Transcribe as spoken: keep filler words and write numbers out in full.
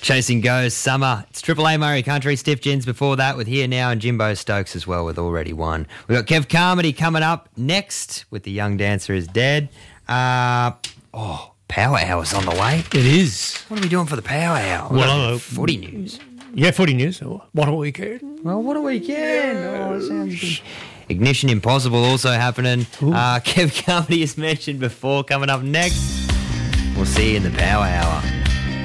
Chasing Ghosts, Summer. It's Triple A Murray Country. Stiff Gins before that with Here Now and Jimbo Stokes as well with Already Won. We've got Kev Carmody coming up next with The Young Dancer is Dead. Uh, oh, Power Hour's on the way. It is. What are we doing for the Power Hour? Well, uh, footy news. Yeah, footy news. What a weekend. Well, what a weekend. Oh, that sounds good. Ignition Impossible also happening. Uh, Kev Carmody, as mentioned before, coming up next. We'll see you in the Power Hour.